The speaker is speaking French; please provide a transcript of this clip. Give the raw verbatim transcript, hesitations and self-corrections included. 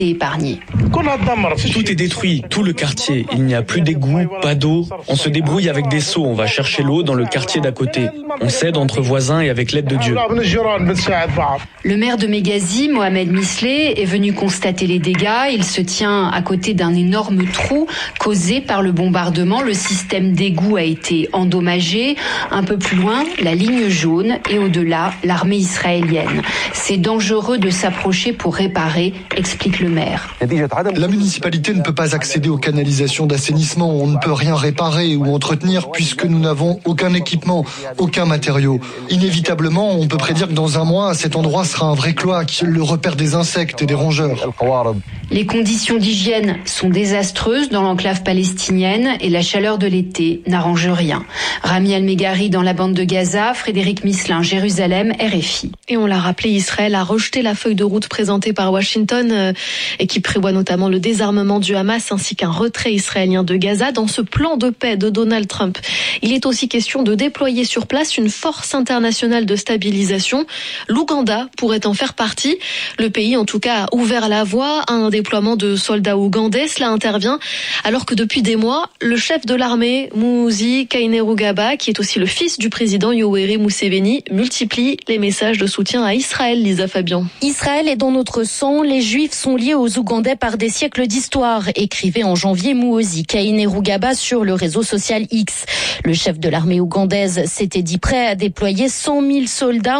épargné. Tout est détruit, tout le quartier. Il n'y a plus d'égout, pas d'eau. On se débrouille avec des seaux, on va chercher l'eau dans le quartier d'à côté. On s'aide entre voisins et avec l'aide de Dieu. Le maire de Meghazi, Mohamed Mislé, est venu constater les dégâts. Il se tient à côté d'un énorme trou causé par le bombardement. Le système d'égout a été endommagé. Un peu plus loin, la ligne jaune et au-delà, l'armée israélienne. C'est dangereux de s'approcher pour réparer, explique le maire. La municipalité ne peut pas accéder aux canalisations d'assainissement. On ne peut rien réparer ou entretenir puisque nous n'avons aucun équipement, aucun matériau. Inévitablement, on peut prédire que dans un mois, cet endroit sera un vrai cloaque, le repère des insectes et des rongeurs. Les conditions d'hygiène sont désastreuses dans l'enclave palestinienne et la chaleur de l'été n'arrange rien. Rami El-Meghari dans la bande de Gaza, Frédéric Misselin, Jérusalem, R F I. Et on l'a rappelé, Israël a rejeté la feuille de route présentée par Washington euh, et qui prévoit notamment le désarmement du Hamas ainsi qu'un retrait israélien de Gaza. Dans ce plan de paix de Donald Trump, il est aussi question de déployer sur place une force internationale de stabilisation. L'Ouganda pourrait en faire partie. Le pays, en tout cas, a ouvert la voie à un déploiement de soldats ougandais. Cela intervient alors que depuis des mois, le chef de l'armée, Muhoozi Kainerugaba, qui est aussi le fils du président Yoweri Museveni, multiplie les messages de soutien à Israël, Lisa Fabian. Israël est dans notre sang, les Juifs sont liés aux Ougandais par des siècles d'histoire, écrivait en janvier Muhoozi Kainerugaba sur le réseau social X. Le chef de l'armée ougandaise s'était dit prêt à déployer cent mille soldats